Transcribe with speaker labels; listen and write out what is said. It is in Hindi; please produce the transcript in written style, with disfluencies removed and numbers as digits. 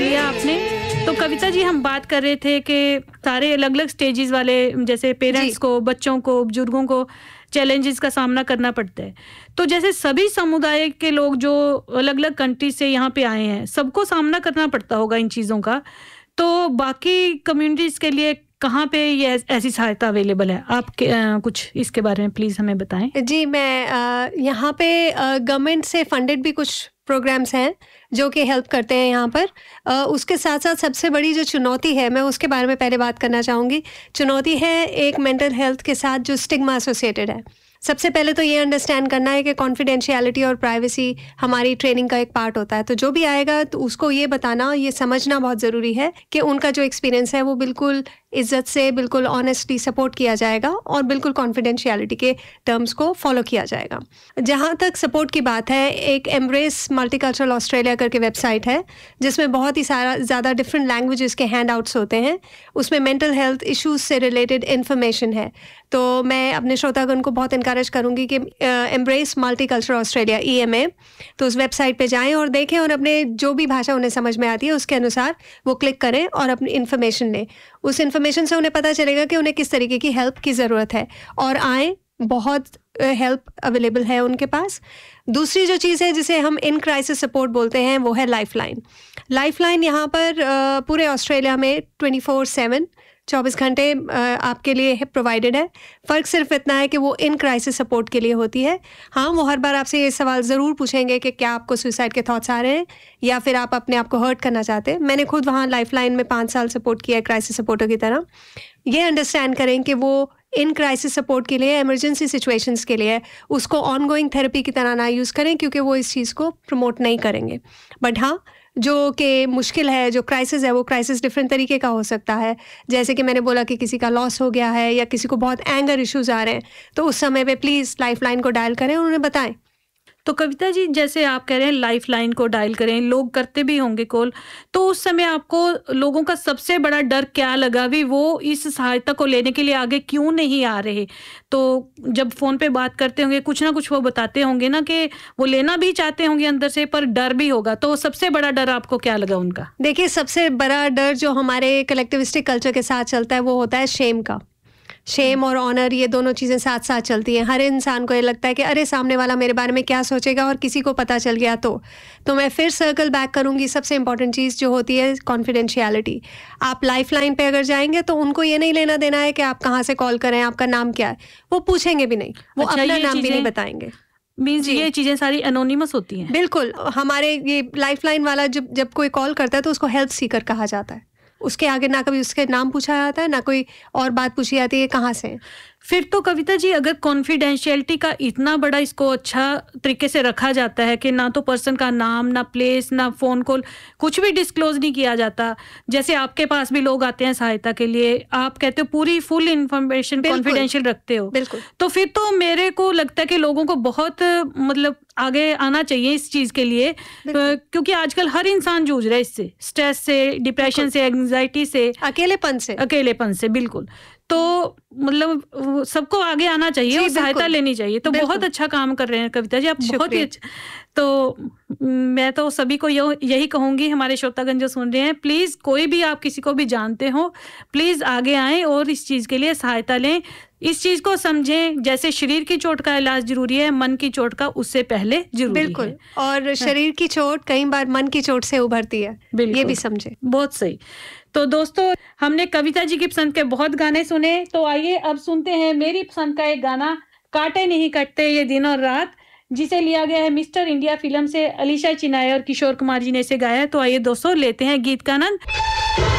Speaker 1: लिया आपने। तो कविता जी, हम बात कर रहे थे कि सारे अलग अलग स्टेजेस वाले, जैसे पेरेंट्स को, बच्चों को, बुजुर्गों को चैलेंजेस का सामना करना पड़ता है। तो जैसे सभी समुदाय के लोग जो अलग अलग कंट्री से यहाँ पे आए हैं, सबको सामना करना पड़ता होगा इन चीज़ों का। तो बाकी कम्युनिटीज़ के लिए कहाँ पे ये ऐसी सहायता अवेलेबल है? आप कुछ इसके बारे में प्लीज़ हमें बताएं।
Speaker 2: जी, मैं यहाँ पे गवर्नमेंट से फंडेड भी कुछ प्रोग्राम्स हैं जो कि हेल्प करते हैं यहाँ पर। उसके साथ साथ सबसे बड़ी जो चुनौती है, मैं उसके बारे में पहले बात करना चाहूँगी। चुनौती है एक मेंटल हेल्थ के साथ जो स्टिग्मा एसोसिएटेड है। सबसे पहले तो ये अंडरस्टैंड करना है कि कॉन्फिडेंशियलिटी और प्राइवेसी हमारी ट्रेनिंग का एक पार्ट होता है। तो जो भी आएगा तो उसको ये बताना, ये समझना बहुत ज़रूरी है कि उनका जो एक्सपीरियंस है वो बिल्कुल इज्जत से, बिल्कुल ऑनेस्टली सपोर्ट किया जाएगा और बिल्कुल कॉन्फिडेंशियलिटी के टर्म्स को फॉलो किया जाएगा। जहाँ तक सपोर्ट की बात है, एक एम्ब्रेस मल्टीकल्चरल ऑस्ट्रेलिया करके वेबसाइट है जिसमें बहुत ही ज़्यादा डिफरेंट लैंग्वेजेस के हैंड आउट्स होते हैं। उसमें मेंटल हेल्थ इश्यूज से रिलेटेड इन्फॉर्मेशन है। तो मैं अपने श्रोतागण को बहुत इनकरेज करूँगी कि एम्ब्रेस मल्टीकल्चरल ऑस्ट्रेलिया EMA, तो उस वेबसाइट पे जाएं और देखें और अपने जो भी भाषा उन्हें समझ में आती है उसके अनुसार वो क्लिक करें और अपनी इन्फॉर्मेशन लें। उस इन्फॉर्मेशन से उन्हें पता चलेगा कि उन्हें किस तरीके की हेल्प की ज़रूरत है और आएँ, बहुत हेल्प अवेलेबल है उनके पास। दूसरी जो चीज़ है जिसे हम इन क्राइसिस सपोर्ट बोलते हैं वो है लाइफलाइन। लाइफलाइन यहाँ पर पूरे ऑस्ट्रेलिया में 24/7 24 घंटे आपके लिए प्रोवाइडेड है। फ़र्क सिर्फ इतना है कि वो इन क्राइसिस सपोर्ट के लिए होती है। हाँ, वो हर बार आपसे ये सवाल ज़रूर पूछेंगे कि क्या आपको सुसाइड के थॉट्स आ रहे हैं या फिर आप अपने आप को हर्ट करना चाहते हैं। मैंने खुद वहाँ लाइफलाइन में 5 साल सपोर्ट किया है क्राइसिस सपोर्टर की तरह। ये अंडरस्टैंड करें कि वो इन क्राइसिस सपोर्ट के लिए, इमरजेंसी सिचुएशंस के लिए उसको ऑनगोइंग थेरेपी की तरह ना यूज़ करें, क्योंकि वो इस चीज़ को प्रमोट नहीं करेंगे। बट हाँ, जो कि मुश्किल है, जो क्राइसिस है, वो क्राइसिस डिफरेंट तरीके का हो सकता है। जैसे कि मैंने बोला कि किसी का लॉस हो गया है या किसी को बहुत एंगर इश्यूज आ रहे हैं, तो उस समय पे प्लीज़ लाइफलाइन को डायल करें और उन्हें बताएं।
Speaker 1: तो कविता जी, जैसे आप कह रहे हैं लाइफलाइन को डायल करें, लोग करते भी होंगे कॉल, तो उस समय आपको लोगों का सबसे बड़ा डर क्या लगा भी वो इस सहायता को लेने के लिए आगे क्यों नहीं आ रहे? तो जब फ़ोन पे बात करते होंगे, कुछ ना कुछ वो बताते होंगे ना कि वो लेना भी चाहते होंगे अंदर से, पर डर भी होगा। तो सबसे बड़ा डर आपको क्या लगा उनका?
Speaker 2: देखिए, सबसे बड़ा डर जो हमारे कलेक्टिविस्टिक कल्चर के साथ चलता है वो होता है शेम का। शेम और ऑनर, ये दोनों चीज़ें साथ साथ चलती हैं। हर इंसान को ये लगता है कि अरे सामने वाला मेरे बारे में क्या सोचेगा और किसी को पता चल गया तो मैं फिर सर्कल बैक करूँगी। सबसे इंपॉर्टेंट चीज़ जो होती है कॉन्फिडेंशियलिटी। आप लाइफलाइन पे अगर जाएंगे तो उनको ये नहीं लेना देना है कि आप कहाँ से कॉल करें, आपका नाम क्या है, वो पूछेंगे भी नहीं, वो अपना नाम भी नहीं बताएंगे।
Speaker 1: मीन्स ये चीज़ें सारी एनोनिमस होती हैं।
Speaker 2: बिल्कुल। हमारे ये लाइफलाइन वाला जब कोई कॉल करता है तो उसको हेल्प सीकर कहा जाता है। उसके आगे ना कभी उसके नाम पूछा जाता है, ना कोई और बात पूछी जाती है कहाँ से।
Speaker 1: फिर तो कविता जी, अगर कॉन्फिडेंशियलिटी का इतना बड़ा इसको अच्छा तरीके से रखा जाता है कि ना तो पर्सन का नाम, ना प्लेस, ना फ़ोन कॉल, कुछ भी डिस्क्लोज नहीं किया जाता, जैसे आपके पास भी लोग आते हैं सहायता के लिए, आप कहते हो पूरी फुल इंफॉर्मेशन कॉन्फिडेंशियल रखते हो,
Speaker 2: बिल्कुल।
Speaker 1: तो फिर तो मेरे को लगता है कि लोगों को बहुत मतलब आगे आना चाहिए इस चीज़ के लिए, क्योंकि आजकल हर इंसान जूझ रहा है इससे, स्ट्रेस से, डिप्रेशन से, एंग्जाइटी से, अकेलेपन से। बिल्कुल। तो मतलब सबको आगे आना चाहिए और सहायता लेनी चाहिए। तो बहुत अच्छा काम कर रहे हैं कविता जी, आप बहुत ही अच्छा। तो मैं तो सभी को यही कहूँगी, हमारे श्रोतागण जो सुन रहे हैं, प्लीज़ कोई भी आप किसी को भी जानते हो, प्लीज़ आगे आएँ और इस चीज़ के लिए सहायता लें। इस चीज़ को समझें, जैसे शरीर की चोट का इलाज जरूरी है, मन की चोट का उससे पहले जरूरी है।
Speaker 2: बिल्कुल। और शरीर की चोट कई बार मन की चोट से उभरती है, ये भी समझें।
Speaker 1: बहुत सही। तो दोस्तों, हमने कविता जी की पसंद के बहुत गाने सुने, तो आइए अब सुनते हैं मेरी पसंद का एक गाना, कांटे नहीं कटते ये दिन और रात, जिसे लिया गया है मिस्टर इंडिया फिल्म से। अलीशा चिनाय और किशोर कुमार जी ने इसे गाया है। तो आइए दोस्तों, लेते हैं गीत का आनंद।